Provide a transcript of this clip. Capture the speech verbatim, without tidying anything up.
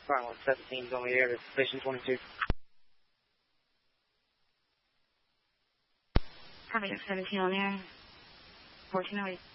Bravo seventeen is on the air to station twenty-two. Bravo seventeen on the air. fourteen oh eight.